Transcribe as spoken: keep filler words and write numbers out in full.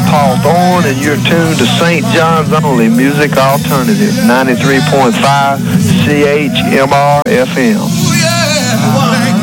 Paul Thorne, and you're tuned to Saint John's Only Music Alternative, ninety-three point five C H M R F M.